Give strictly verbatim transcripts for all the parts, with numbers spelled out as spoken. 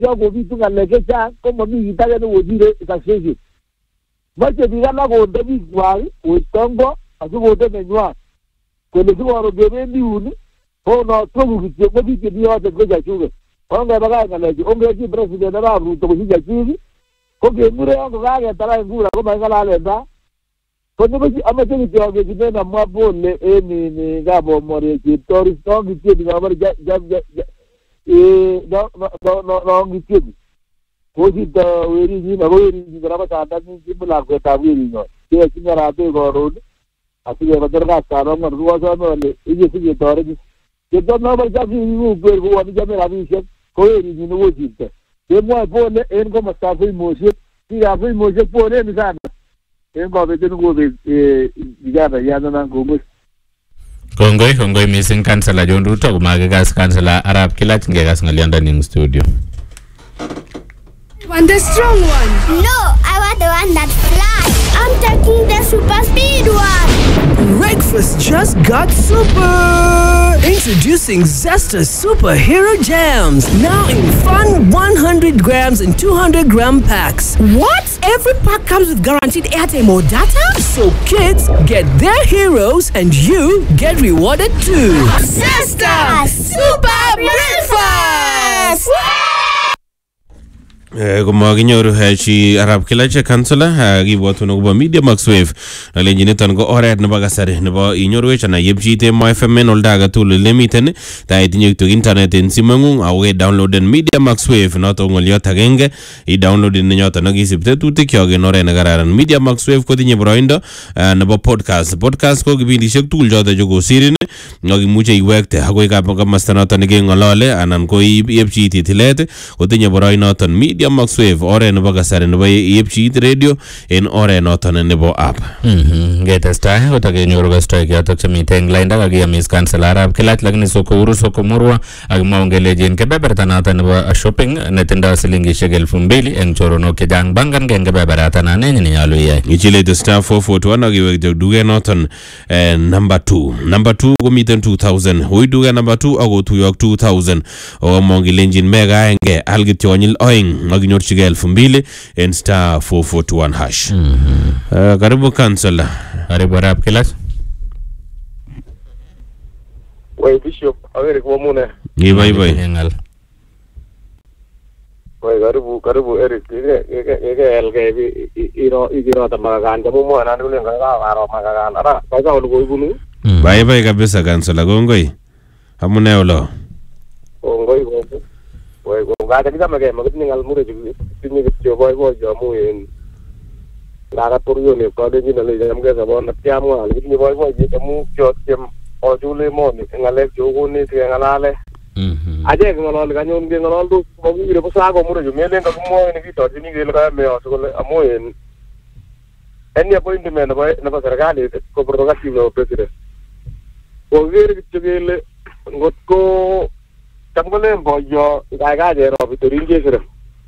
ya go bitu ngaleke cha ko mami gitaga no wojire taxation mache bigana go ndebi kwali utongo asugo de menwa ko le sugo gebe ni uni ho no togu kitye ko bi kitye yo te goja chuge onge baga ngaleke onge ji president na ru to ji jachi ko ge mure ongo ga tara ngura ko bangala lenda ko ne bi amache ni yo ge ni na mabole e ni ni gabo more ki tori song kitye ni gabar ja ja e no no no no kitye ko ji da weri ni na weri ni graba ta da ni bula ko ta weri no ke ki na ra te go ro asi ge badar ka ta no ruwa sa no le e ji ji tore ji ke do no ba ja ni u per ko ni ja me ra bi se ko weri ni no ji te ke mo po le en ko ma sta ko mo se ti ya ko mo se po le mi sa en ko be ten go be e ya da ya na go mo Kongoi, kongoi missing Councillor John Ruto kumakikas Councillor Arap Kilach ngekas ngalianda ning studio. Want the strong one? No, I want the one that flies. I'm taking the super speed one. Breakfast just got super! Introducing Zesta Superhero Jams. Now in fun one hundred grams and two hundred gram packs. What? Every pack comes with guaranteed airtime or data? So kids get their heroes and you get rewarded too. Zesta Super Breakfast! Kumakinyoru chi Arap Kilach Councillor kibwatun akobo Media Max Wave nalenjin niton ko oret nebo kasari nebo inyorwech ana yepchite Mo F M en olda age tugul ole miten ta itinye kityo internet en simeng'ung ako ke downloaden Media Max Wave noto ngoliot agenge i downloaden nenyoton ak isib tetutikyok en oret ne kararan. Media Max Wave kotinye boroindo nebo podcast. Podcast ko kipindisiek tugul choto che kosirin ak imuche iwekte akoi kamasta noton nekeng'olole anan ko yepchi titilet kotinye boroinoton Media Max Wave oret nebo kasari nebo yepchi radio en oret noton nebo app. Mhm ngetestai kotakenyoru kastoi kyotok chemiten line ak yamis Councillor Arap Kilach lakini soko uru soko murwa ak maongelejen kebeberta noton nebo shopping netindo silingishek elfu mbili en choronok chechang bangan gen kebeberta nane ni nyolu iyai. Ichile to star four four one ak iwekte duke noton number two. Number two komiten two thousand. Hui duke number two ako tuyok two thousand. O maongelenjin mega enge algit yonyil oing ak inyorchige elfu mbili en star four four one hash. Mhm. Uh, karibu Councillor. Karibu Arap Kilach. Wai Bishop awere kwa mune. Iba iba. Ngal. Wai karibu karibu Eric ige ige ige elge iro igiro ta maganda mo mo na ndule ngara aro maganda ara kaza ulugo igunu. Bye bye kabisa Councillor gongoi. Hamune ulo. Gongoi gongoi. Wai gonga ta kama ke magni ngal mure tinye kityo boy boy jamu en lara torio ne ko de ni le jam ge sabon na tiam ngal ni boy boy je jamu chot jem o jule mo ni ngale jogo ni te ngalale. Mhm. Aje ngalol ga nyon ge ngalol du mo gi re sa go mure ju mele ka mo ni ki to ni ge la me o so le amo en eni appointment na ba na ba serikali ko prerogativo no president. Ko ge ge ge ngot ko tambole boyo ga ga de ro bitorin je sere.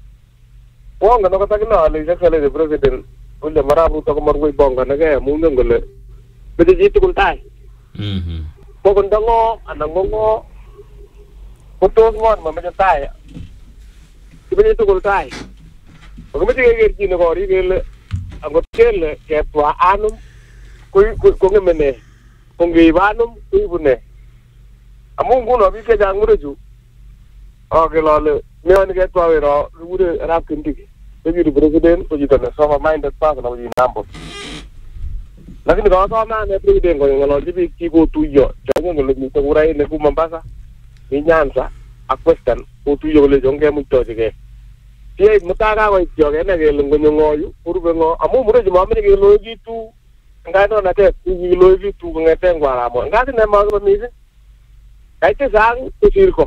Wonga no ka takna le je kale de president ulle marabu to ko margo bonga na ga mu ngole. Bede jitu kun tai. Mhm. Ko kon dango anango ngo fotos mo ma me tai. Bede jitu kun tai. Ko me tige ge ni ko ri ge angot kele ke twa anum ko ko ngemene. Ko ngi banum ibune. Amungu no bi ke jangure ju. Okay, lol. Me on get power or would rap kindig. Maybe the president or you don't so minded person of the number. Nothing goes on every day going on to be go to your jungle in the Ura in the Kumambasa. In Yansa, a question or to your little game to again. See, Mutaga with your energy when you know you, Urubango, a moment of mommy logi to and I don't attack you logi to a tanguara. That's in the mother of music. I just sang to Circo.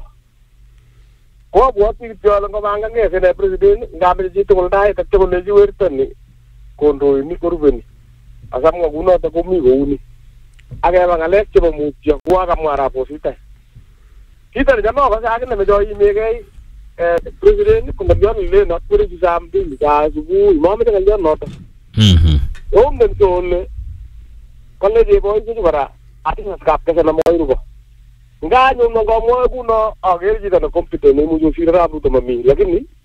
Ko buat ni jualan ko bangga ni, saya presiden ngambil jitu mulai, tapi boleh jual tu ni, kondo ini korban. Asam ngaguna tak kumi guni. Agak bangga lek coba muncul, gua kamu arah posisi. Kita jangan apa sahaja ni menjadi megai presiden kemudian le nak puri jam tu, jam subuh, imam itu kemudian not. Mhm. Om dan kalau dia boleh jadi bara, artis nak kapten nama itu. Nga nyum na ngomwa kuna agere jita na competent ni mujo sira rabu to mami lakini